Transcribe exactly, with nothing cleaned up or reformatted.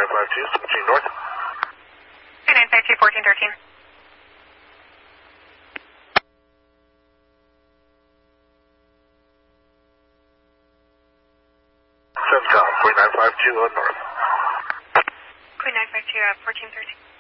nine five two, switching north. Queen nine five two, fourteen thirteen. Seven Tom, Queen nine five two on north. Queen nine five two, uh, fourteen thirteen.